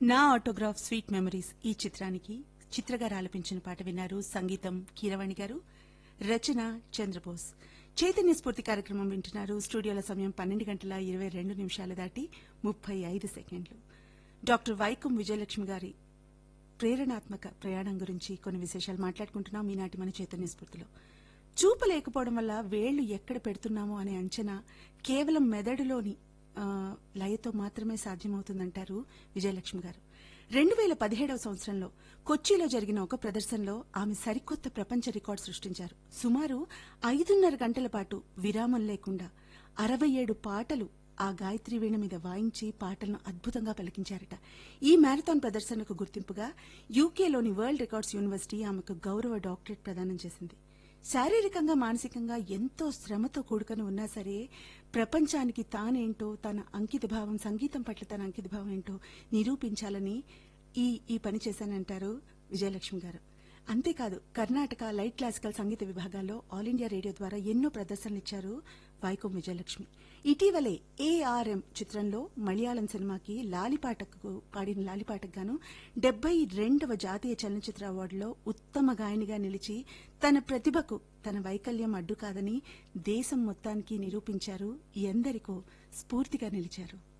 నా autograph sweet memories ఈ చిత్రానికి చిత్రగారు ఆలపించిన పాట విన్నారు. సంగీతం కీరవాణి గారు, రచన చంద్రబోస్. చైతన్య స్ఫూర్తి కార్యక్రమం వింటున్నారు. స్టూడియోల సమయం 12:22 దాటి 35 సెకండ్లు. డాక్టర్ వైకం విజయలక్ష్మి గారి ప్రేరణాత్మక ప్రయాణం గురించి కొన్ని విశేషాలు మాట్లాడుకుంటున్నాం ఈనాటి మన చైతన్య స్ఫూర్తిలో. చూపు లేకపోవడం వల్ల వేళ్లు ఎక్కడ పెడుతున్నామో అనే అంచనా కేవలం మెదడులోని లయతో మాత్రమే సాధ్యమవుతుందంటారు విజయలక్ష్మి గారు. 2017వ సంవత్సరంలో కొచ్చిలో జరిగిన ఒక ప్రదర్శనలో ఆమె సరికొత్త ప్రపంచ రికార్డు సృష్టించారు. సుమారు 5:30 గంటల పాటు విరామం లేకుండా 67 పాటలు ఆ గాయత్రి వీణ మీద వాయించి పాటలను అద్భుతంగా పలికించారట. ఈ మ్యారథాన్ ప్రదర్శనకు గుర్తింపుగా యూకేలోని వరల్డ్ రికార్డ్స్ యూనివర్సిటీ ఆమెకు గౌరవ డాక్టరేట్ ప్రదానం చేసింది. శారీరకంగా మానసికంగా ఎంతో శ్రమతో కూడుకొని ఉన్నా సరే ప్రపంచానికి తానేంటో, తన అంకితభావం, సంగీతం పట్ల తన అంకితభావం ఏంటో నిరూపించాలని ఈ పని చేశానంటారు విజయలక్ష్మి గారు. అంతేకాదు కర్ణాటక లైట్ క్లాసికల్ సంగీత విభాగాల్లో ఆల్ ఇండియా రేడియో ద్వారా ఎన్నో ప్రదర్శనలు ఇచ్చారు వైకం విజయలక్ష్మి. ఇటీవలే ఏఆర్ఎం చిత్రంలో మలయాళం సినిమాకి పాడిన లాలిపాటకు గాను 72వ జాతీయ చలనచిత్ర అవార్డులో ఉత్తమ గాయనిగా నిలిచి తన ప్రతిభకు తన వైకల్యం అడ్డు కాదని దేశం మొత్తానికి నిరూపించారు. ఎందరికో స్ఫూర్తిగా నిలిచారు.